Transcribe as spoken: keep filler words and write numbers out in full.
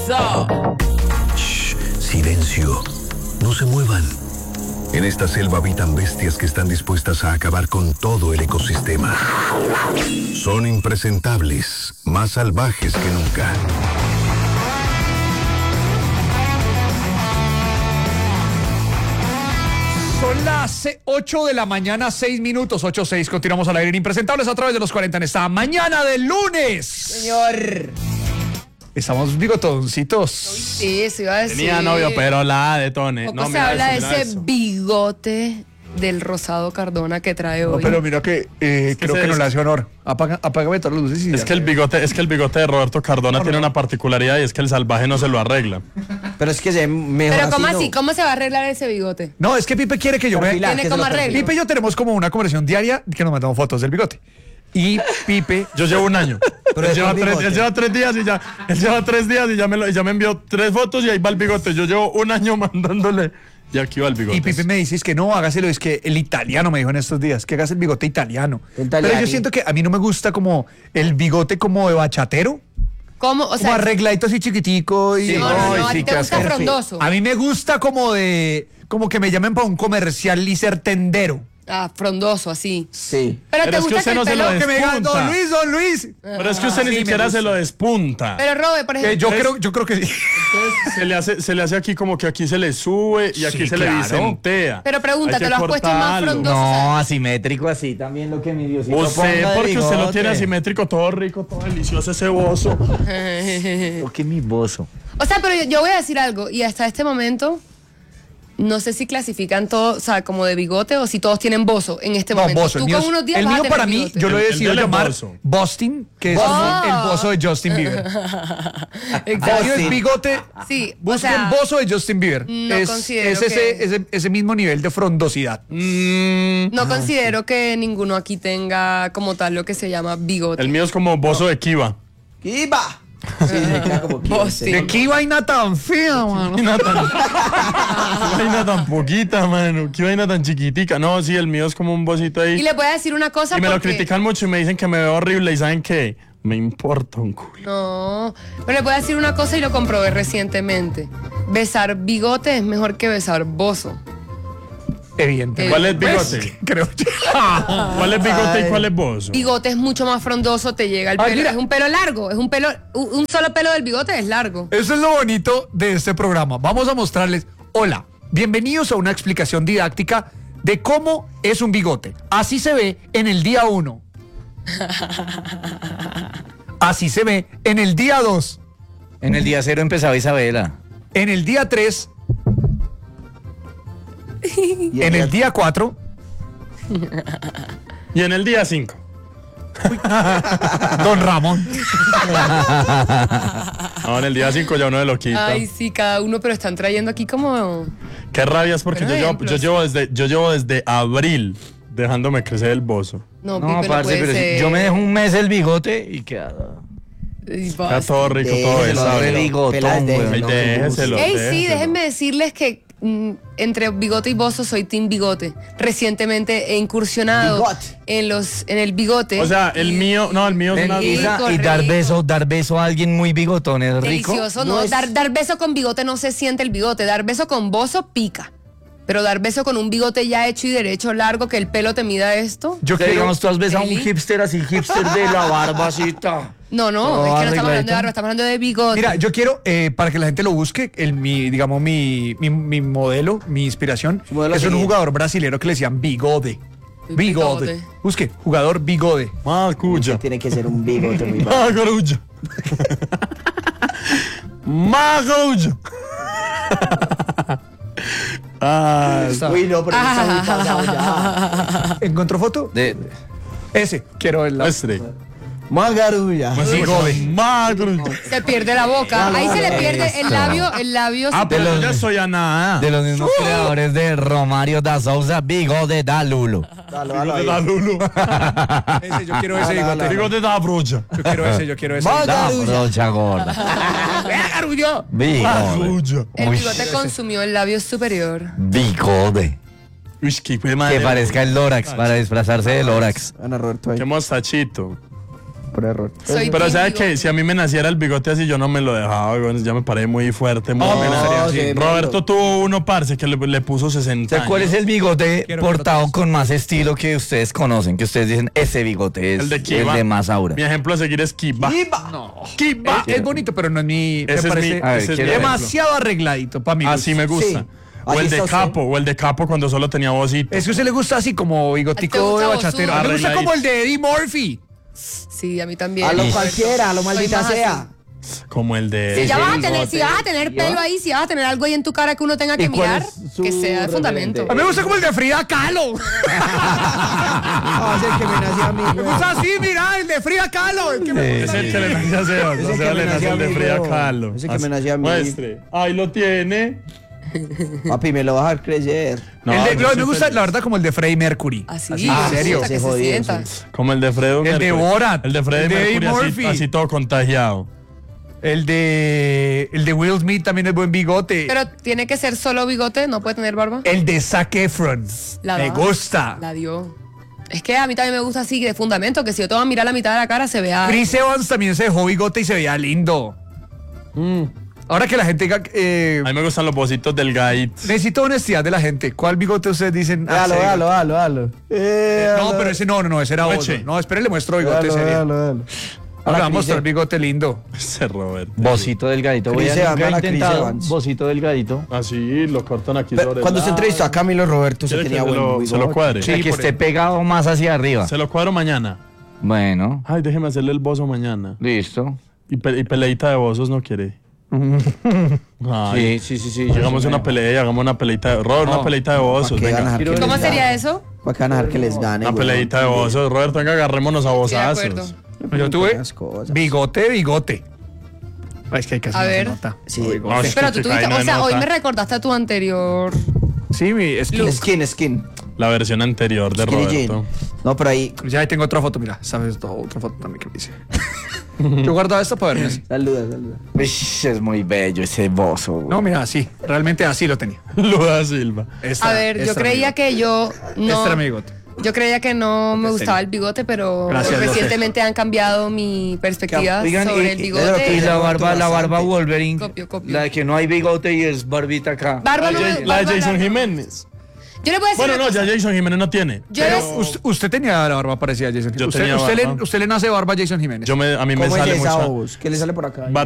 Eso. Shh, silencio. No se muevan. En esta selva habitan bestias que están dispuestas a acabar con todo el ecosistema. Son impresentables, más salvajes que nunca. Son las ocho de la mañana, seis minutos, ocho seis. Continuamos al aire en Impresentables a través de los cuarenta en esta mañana de lunes. Señor. Estamos bigotoncitos. Sí, eso iba a decir. Tenía novio, pero la de Tone. Poco No, se mira habla eso, de mira ese eso. bigote del Rosado Cardona que trae hoy. No, pero mira que eh, que creo se que no des- le hace honor. Apaga, apágame todas las luces y Es ya. que el bigote, es que el bigote de Roberto Cardona No, tiene no. una particularidad y es que el salvaje no se lo arregla. Pero es que se ve mejor Pero ¿cómo así, así? ¿no? ¿Cómo se va a arreglar ese bigote? No, es que Pipe quiere que yo vea. Perfilar, Tiene que se como lo arreglo. perfila. Pipe y yo tenemos como una conversación diaria que nos mandamos fotos del bigote. Y Pipe, Yo llevo un año. Pero él, es lleva con tres, bigote. él lleva tres días y ya, él lleva tres días y ya me, lo, y ya me envió tres fotos y ahí va el bigote. Yo llevo un año mandándole y aquí va el bigote. y Pipe me dice es que no, hágaselo, es que el italiano me dijo en estos días, que hagas el bigote italiano. El Pero yo italiani. siento que a mí no me gusta como el bigote como de bachatero, ¿Cómo? O como sea, arregladito así chiquitico y... no, no, Ay, no, a sí, ti te qué gusta asco. frondoso. A mí me gusta como de, como que me llamen para un comercial y ser tendero. Ah, frondoso, así. Sí. Pero, Pero te es que gusta usted que no el se lo pelo... des- Que me digan, Despunta. don Luis, don Luis. Pero es que usted Ah, ni sí, me siquiera gusta. se lo despunta. Pero Robert, por Que ejemplo... yo creo, yo creo que sí. Se le, hace, se le hace aquí como que aquí se le sube y aquí Sí, se le claro. bicentea. Pero pregunta, Hay que ¿te lo has puesto más cortarlo. frondoso? No, asimétrico así también lo que mi Diosito Usted, ponga de porque usted lo bigote. tiene asimétrico, todo rico, todo delicioso, ese bozo. Lo que mi bozo. O sea, pero yo, yo voy a decir algo, y hasta este momento, no sé si clasifican todo, o sea, como de bigote o si todos tienen bozo en este No, momento. bozo. El Tú mío, con unos días el vas a mío tener para mí, bigote. yo lo he El- el decidido del llamar bozo. Boston, que es Oh. el bozo de Justin Bieber. El mío es Boston. bigote. Sí, o Busquen sea, bozo de Justin Bieber. no es considero es ese, que- ese, ese mismo nivel de frondosidad. Mm, no considero que ninguno aquí tenga como tal lo que se llama bigote. el mío es como bozo de Kiva. ¡Kiba! Sí, se queda como Kiba. Boston. sí. ¿De qué vaina tan fea, mano? Vaina tan, qué vaina tan poquita, mano. Qué vaina tan chiquitica. No, sí, el mío es como un bocito ahí. Y le voy a decir una cosa Y me lo porque... critican mucho y me dicen que me veo horrible. ¿Y saben qué? Me importa un culo. No, pero le voy a decir una cosa y lo comprobé recientemente. Besar bigote es mejor que besar bozo. Evidentemente. ¿Cuál es Pues, bigote? Creo ¿Cuál es bigote Ay. y cuál es bozo? Bigote es mucho más frondoso, te llega el Ay, pelo. mira. Es un pelo largo, es un pelo, un, un solo pelo del bigote es largo. Eso es lo bonito de este programa. Vamos a mostrarles. Hola, bienvenidos a una explicación didáctica de cómo es un bigote. Así se ve en el día uno. Así se ve en el día dos. En el día cero empezaba Isabela. En el día tres. Y En el día cuatro. Y en el día cinco. Don Ramón. No, en el día cinco ya uno de lo quita. Ay, sí, cada uno, pero están trayendo aquí como... Qué rabia es porque Pero yo llevo, ejemplos. yo, llevo desde, yo llevo desde abril dejándome crecer el bozo. No, No, Pipe, no parce, puede pero si ser. yo me dejo un mes el bigote y queda... Ay, Está basta. todo rico, todo Déjeselo, besado. re bigotón, weón. Ay, déjeselo, Ey, sí, déjeselo. déjenme decirles que mm, entre bigote y bozo soy team bigote. Recientemente he incursionado Bigote. en los en el bigote. O sea, el mío, no, el mío es Ven, una... Isa, Isa, y dar rico. beso, dar beso a alguien muy bigotón es rico. Delicioso, no, es- dar, dar beso con bigote no se siente el bigote, dar beso con bozo pica. Pero dar beso con un bigote ya hecho y derecho, largo, que el pelo te mida esto. Yo Que quiero. digamos, tú has besado a un Eli. hipster así, hipster de la barbacita. No, no, Todo es que no estamos hablando de arregladito. barba, estamos hablando de bigote. Mira, yo quiero, eh, para que la gente lo busque, el, mi, digamos, mi, mi, mi modelo, mi inspiración, Su modelo a es un seguir. jugador brasilero que le decían Bigode. Bigode. Bigode. Busque, jugador Bigode. Macuya. Tiene que ser un bigote muy Macuya. Macuya. Ah, Uy, no, pero está muy pasado ya. ¿Encontró foto? De, Ese, quiero verla. este. Magarulla. Bigode. Macuya. Se pierde la boca. Ahí se le pierde el labio, el labio. Ah, se- pero De yo los- ya soy a nada. De los mismos creadores de Romario da Souza, Bigode da Lulo. Bigote da Lulu. Ese, yo quiero ese bigote. Bigote da brocha. Yo quiero ese, yo quiero ese. Da brocha gorda. Bigode. Macuya. el Uy, bigote consumió el labio superior. Bigode. Uy, qué fue madre. Que parezca el Lorax, para disfrazarse del Lorax. Ana Roberto ahí. Qué mostachito. por error. Soy Pero team ¿sabes bigote. qué? Si a mí me naciera el bigote así, yo no me lo dejaba, güey. Ya me paré muy fuerte. Muy No, bien. me gustaría así. sí, Roberto tuvo uno, parce, que le, le puso sesenta ¿Sabes cuál es el bigote Quiero portado con más estilo que ustedes conocen? Que ustedes dicen, ese bigote es El de el Kiba. de más aura. Mi ejemplo a seguir es Kiba. No. Kiba. Es, es bonito, pero no es mi. Ese me es parece mi- A ver, ese es quiero mi ver. demasiado arregladito para mí. Así me gusta. Sí. O Así el de está usted. capo, o el de capo cuando solo tenía vocito. Es que a usted le gusta así como ¿A ti bigotico te gusta de bachatero. A mí me gusta Arregladito. como el de Eddie Murphy. Sí, a mí también. A lo Roberto. cualquiera, a lo Soy maldita más sea. así. Como el de... Si ya Ese vas a tener, bigote. si vas a tener pelo ahí, si vas a tener algo ahí en tu cara que uno tenga que ¿Y cuál mirar, es su que sea de fundamento. referente? A mí me gusta como el de Frida Kahlo. Ah, es el que me nació a mí. Me güey. gusta así, mira, el de Frida Kahlo. El que me Es el que le nació a Sebas. Ese O que sea, me le nació nació a el de mí, Frida bro. Kahlo. Ese que Así. me nació a mí. Muestre. Ahí lo tiene. Papi, me lo vas a dejar crecer. No, el de- yo no, soy me gusta, feliz. la verdad, como el de Freddie Mercury. Así, Así, Ah, en serio. hasta que ese se jodido, sienta. sí. Como el de Fredo El de Borat. El de Freddie El de Mercury, Eddie así, Murphy. así todo contagiado. El de el de Will Smith también es buen bigote. Pero tiene que ser solo bigote, no puede tener barba. el de Zac Efron. La me da. gusta. La dio. Es que a mí también me gusta así de fundamento, que si yo te voy a mirar la mitad de la cara se vea. Chris Evans también se dejó bigote y se veía lindo. Ahora que la gente diga, eh, A mí me gustan los bocitos delgaditos. necesito honestidad de la gente. ¿Cuál bigote ustedes dicen? Ah, Dalo, ese dalo, bigote. dalo, dalo. Eh, No, dalo. pero ese no, no, no, ese era otro. Oye. No, espere, le muestro bigote Dalo, serio. dalo, dalo. Ahora vamos a Chris mostrar Evans. bigote lindo. Ese Roberto. Bocito delgadito. Voy Chris a Evans, nunca he van a Chris intentado Evans. bocito delgadito. Así, lo cortan aquí Pero sobre cuando el se lado. entrevistó a Camilo Roberto, se ¿Quiere tenía que se buen lo, se lo bigote. cuadre? O sea, Sí, que por esté eso. pegado más hacia arriba. Se lo cuadro mañana. Bueno, Ay, déjeme hacerle el bozo mañana. listo. Y, pe- y peleita de bozos no quiere. Ay, Sí, sí, sí, sí. Llegamos a una pelea y hagamos una peleita de... Robert, una No. peleita de bozos, ¿Para qué van a venga. dejar que ¿Cómo les sería gane? eso? ¿Para qué van a dejar que les gane? Una güey? peleita de bozos. Roberto, venga, agarrémonos a Estoy de acuerdo. bozazos. Yo tuve Esas cosas. bigote, bigote. Ay, es que hay casi A no ver. se nota. Sí. Bigote. No, es Pero que tú te tuviste, cae, no o sea, hoy nota. me recordaste a tu anterior. Sí, mi, es que Skin, skin. La versión anterior de Skinny Roberto. jean. No, pero ahí. ya ahí tengo otra foto, mira, sabes, otra foto también que me hice. Yo guardaba esto para verme así. Saluda, saluda. Uish, es muy bello ese bozo. güey. No, mira, así, realmente así lo tenía. Luda Silva. Esta- A ver, yo esta era creía mi que yo bigote. no. Este era mi bigote. Yo creía que no me Este gustaba serio. el bigote, pero Gracias, lo sé. recientemente han cambiado mi perspectiva Oigan, sobre y- el y- bigote. Y la barba, la barba bastante. Wolverine. Copio, copio. La de que no hay bigote y es barbita acá. Barba no me- La de barba Jason larga. Jiménez. Yo le voy a decir Bueno, una no, ya cosa. Jason Jiménez no tiene. Yo Pero les- Usted, usted tenía la barba parecida a Jason Yo usted, tenía usted, le, barba. usted le nace barba a Jason Jiménez. yo me, a mí me ¿Cómo es sale esa mucha... ojos? ¿Qué le sale por acá?